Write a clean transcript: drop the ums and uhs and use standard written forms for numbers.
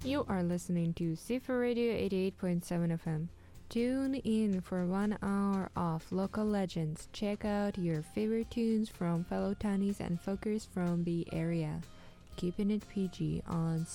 You are listening to Sifa Radio 88.7 FM. Tune in for 1 hour of local legends. Check out your favorite tunes from fellow townies and folkers from the area. Keeping it PG on